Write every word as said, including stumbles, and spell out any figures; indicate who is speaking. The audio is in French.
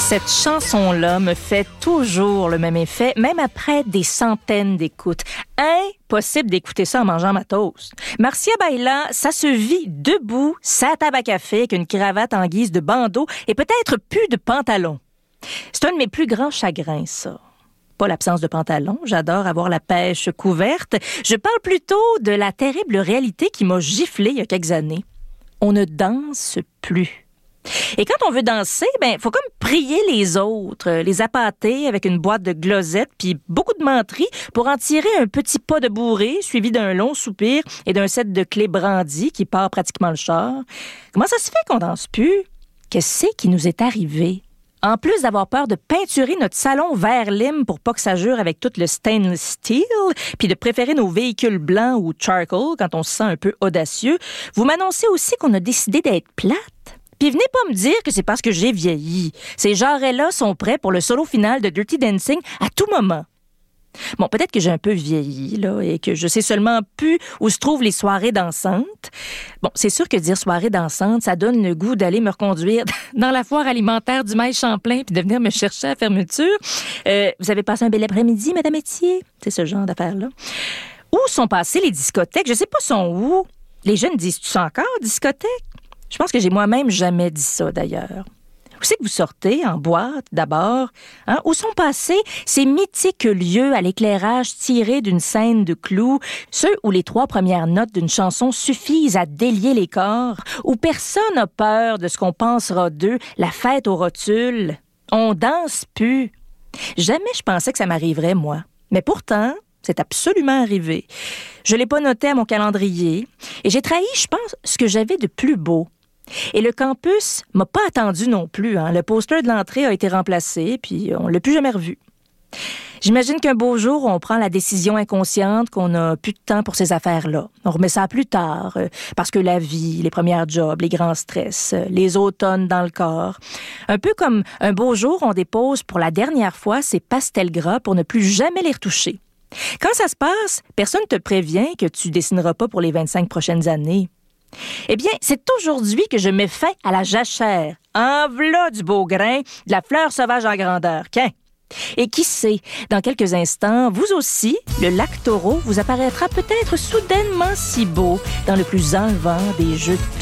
Speaker 1: Cette chanson-là me fait toujours le même effet, même après des centaines d'écoutes. Impossible d'écouter ça en mangeant ma toast. Marcia Baila, ça se vit debout, sa table à café avec une cravate en guise de bandeau et peut-être plus de pantalon. C'est un de mes plus grands chagrins, ça. Pas l'absence de pantalon, j'adore avoir la pêche couverte. Je parle plutôt de la terrible réalité qui m'a giflé il y a quelques années. On ne danse plus. Et quand on veut danser, ben, faut comme prier les autres, les appâter avec une boîte de glosettes puis beaucoup de menterie pour en tirer un petit pas de bourrée suivi d'un long soupir et d'un set de clés brandies qui part pratiquement le char. Comment ça se fait qu'on danse plus? Qu'est-ce qui nous est arrivé? En plus d'avoir peur de peinturer notre salon vert lime pour pas que ça jure avec tout le stainless steel, puis de préférer nos véhicules blancs ou charcoal quand on se sent un peu audacieux, vous m'annoncez aussi qu'on a décidé d'être plate. Puis venez pas me dire que c'est parce que j'ai vieilli. Ces genres-là sont prêts pour le solo final de Dirty Dancing à tout moment. Bon, peut-être que j'ai un peu vieilli, là, et que je sais seulement plus où se trouvent les soirées dansantes. Bon, c'est sûr que dire soirée dansante, ça donne le goût d'aller me reconduire dans la foire alimentaire du Maïs Champlain puis de venir me chercher à la fermeture. Euh, vous avez passé un bel après-midi, Madame Etier? C'est ce genre d'affaires-là. Où sont passées les discothèques? Je sais pas sont où. Les jeunes disent-tu ça encore, discothèque? Je pense que j'ai moi-même jamais dit ça, d'ailleurs. Où c'est que vous sortez? En boîte, d'abord? Hein? Où sont passés ces mythiques lieux à l'éclairage tiré d'une scène de clous, ceux où les trois premières notes d'une chanson suffisent à délier les corps, où personne n'a peur de ce qu'on pensera d'eux, la fête aux rotules? On danse plus. Jamais je pensais que ça m'arriverait, moi. Mais pourtant, c'est absolument arrivé. Je l'ai pas noté à mon calendrier et j'ai trahi, je pense, ce que j'avais de plus beau. Et le campus m'a pas attendu non plus. Hein. Le poster de l'entrée a été remplacé, puis on l'a plus jamais revu. J'imagine qu'un beau jour, on prend la décision inconsciente qu'on n'a plus de temps pour ces affaires-là. On remet ça plus tard, euh, parce que la vie, les premières jobs, les grands stress, euh, les automnes dans le corps. Un peu comme un beau jour, on dépose pour la dernière fois ces pastels gras pour ne plus jamais les retoucher. Quand ça se passe, personne ne te prévient que tu dessineras pas pour les vingt-cinq prochaines années. Eh bien, c'est aujourd'hui que je mets fin à la jachère. En v'là du beau grain, de la fleur sauvage en grandeur. Qu'un. Et qui sait, dans quelques instants, vous aussi, le lac Taureau vous apparaîtra peut-être soudainement si beau dans le plus enlevant des jeux de